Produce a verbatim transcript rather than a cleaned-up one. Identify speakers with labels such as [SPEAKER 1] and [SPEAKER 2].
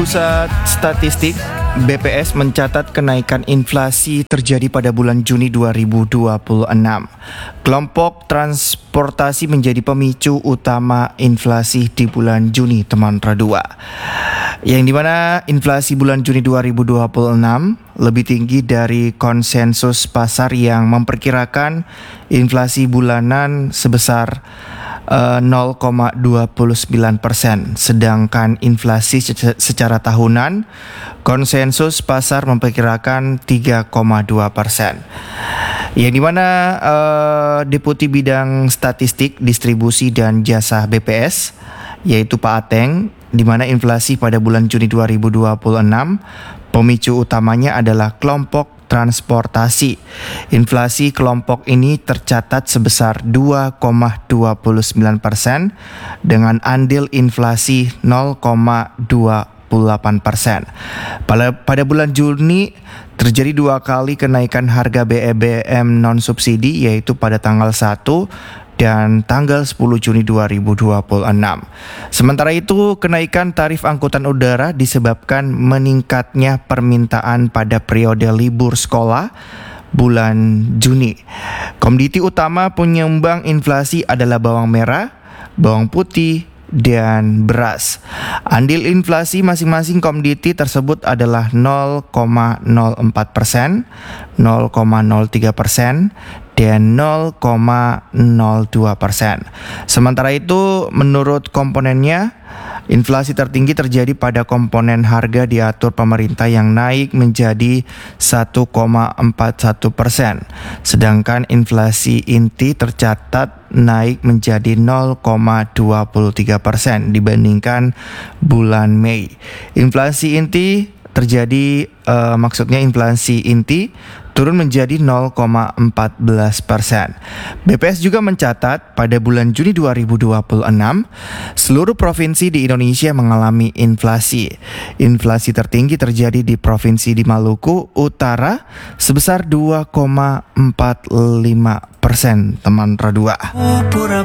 [SPEAKER 1] Pusat Statistik B P S mencatat kenaikan inflasi terjadi pada bulan Juni dua ribu dua puluh enam. Kelompok transportasi menjadi pemicu utama inflasi di bulan Juni, teman Radua. Yang dimana inflasi bulan Juni dua ribu dua puluh enam lebih tinggi dari konsensus pasar yang memperkirakan inflasi bulanan sebesar nol koma dua sembilan persen, sedangkan inflasi secara tahunan konsensus pasar memperkirakan tiga koma dua persen. Yang dimana uh, Deputi Bidang Statistik, Distribusi dan Jasa B P S yaitu Pak Ateng, di mana inflasi pada bulan Juni dua ribu dua puluh enam pemicu utamanya adalah kelompok transportasi. Inflasi kelompok ini tercatat sebesar dua koma dua sembilan persen dengan andil inflasi nol koma dua delapan persen. Pada, pada bulan Juni terjadi dua kali kenaikan harga B B M non subsidi, yaitu pada tanggal satu dan tanggal sepuluh Juni dua ribu dua puluh enam. Sementara itu, kenaikan tarif angkutan udara disebabkan meningkatnya permintaan pada periode libur sekolah bulan Juni. Komoditi utama penyumbang inflasi adalah bawang merah, bawang putih, dan beras. Andil inflasi masing-masing komoditi tersebut adalah nol koma nol empat persen, nol koma nol tiga persen, dan nol koma nol dua persen. Sementara itu, menurut komponennya, inflasi tertinggi terjadi pada komponen harga diatur pemerintah yang naik menjadi satu koma empat satu persen, sedangkan inflasi inti tercatat naik menjadi nol koma dua tiga persen dibandingkan bulan Mei. Inflasi inti terjadi uh, maksudnya inflasi inti turun menjadi nol koma empat belas persen. B P S juga mencatat pada bulan Juni dua ribu dua puluh enam seluruh provinsi di Indonesia mengalami inflasi. Inflasi tertinggi terjadi di Provinsi di Maluku Utara sebesar dua koma empat lima persen, teman Radua.